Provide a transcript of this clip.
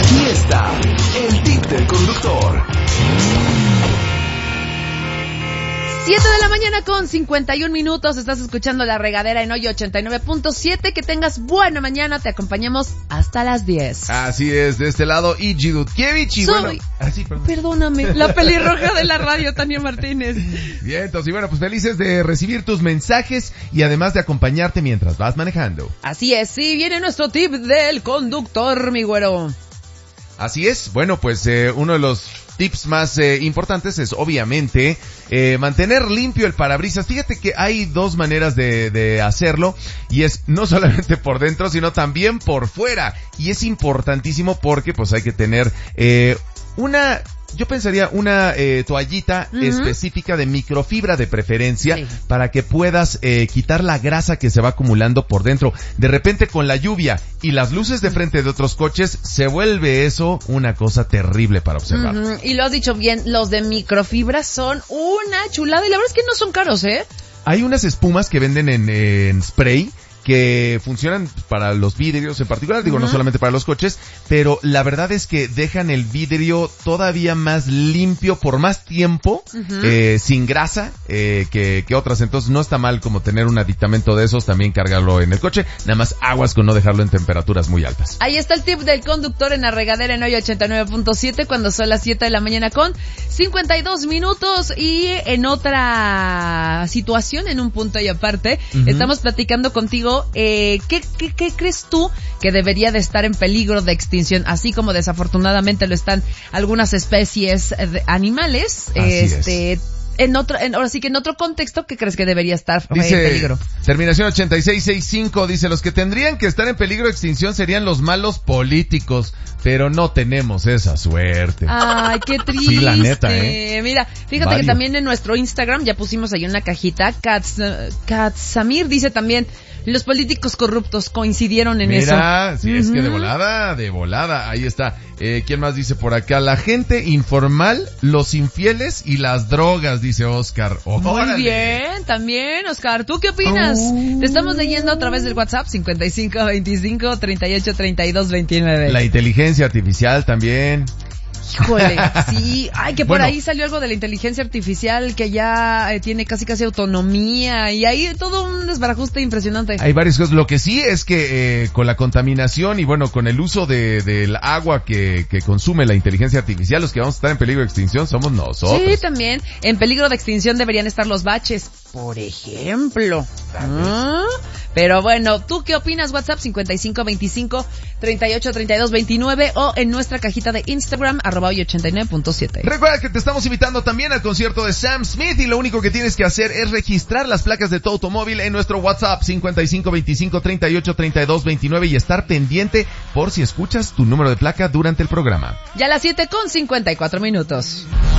Aquí está el tip del conductor. 7 de la mañana con 51 minutos. Estás escuchando La Regadera en hoy 89.7. Que tengas buena mañana. Te acompañamos hasta las 10. Así es, de este lado, Iji Dudkiewicz. Y Soy, bueno, perdóname, la pelirroja de la radio, Tania Martínez. Bien, entonces, y bueno, pues felices de recibir tus mensajes y además de acompañarte mientras vas manejando. Así es, sí, viene nuestro tip del conductor, mi güero. Así es, bueno, pues uno de los tips más importantes es obviamente mantener limpio el parabrisas. Fíjate que hay dos maneras de hacerlo y es no solamente por dentro sino también por fuera, y es importantísimo porque pues hay que tener una toallita específica de microfibra de preferencia, sí, para que puedas quitar la grasa que se va acumulando por dentro. De repente con la lluvia y las luces de frente de otros coches se vuelve eso una cosa terrible para observar. Y lo has dicho bien, los de microfibra son una chulada y la verdad es que no son caros, ¿eh? Hay unas espumas que venden en spray que funcionan para los vidrios en particular, digo, no solamente para los coches, pero la verdad es que dejan el vidrio todavía más limpio por más tiempo, sin grasa, que otras. Entonces no está mal como tener un aditamento de esos, también cargarlo en el coche, nada más aguas con no dejarlo en temperaturas muy altas. Ahí está el tip del conductor en La Regadera en hoy 89.7, cuando son las 7 de la mañana con 52 minutos, y en otra situación, en un punto y aparte, estamos platicando contigo. ¿Qué crees tú que debería de estar en peligro de extinción? Así como desafortunadamente lo están algunas especies animales. Ahora sí que en otro contexto, ¿qué crees que debería estar en peligro? Terminación 8665 dice, los que tendrían que estar en peligro de extinción serían los malos políticos, pero no tenemos esa suerte. Ay, qué triste. Sí, la neta, Mira, fíjate que también en nuestro Instagram ya pusimos ahí una cajita. Katsamir dice también, los políticos corruptos coincidieron en eso. Mira, sí, es que de volada, ahí está. ¿Quién más dice por acá? La gente informal, los infieles y las drogas, dice Oscar. Muy bien, también, Oscar. ¿Tú qué opinas? Te estamos leyendo a través del WhatsApp 5525-383229. La inteligencia artificial también. Híjole, sí. Ay, que por ahí salió algo de la inteligencia artificial que ya tiene casi autonomía, y ahí todo un desbarajuste impresionante. Hay varias cosas. Lo que sí es que con la contaminación y bueno, con el uso del agua que consume la inteligencia artificial, los que vamos a estar en peligro de extinción somos nosotros. Sí, también. En peligro de extinción deberían estar los baches, por ejemplo. Pero bueno, ¿tú qué opinas? WhatsApp 5525-383229 o en nuestra cajita de Instagram @hoy89.7. Recuerda que te estamos invitando también al concierto de Sam Smith y lo único que tienes que hacer es registrar las placas de tu automóvil en nuestro WhatsApp 5525-383229 y estar pendiente por si escuchas tu número de placa durante el programa. Ya a las 7:54 minutos.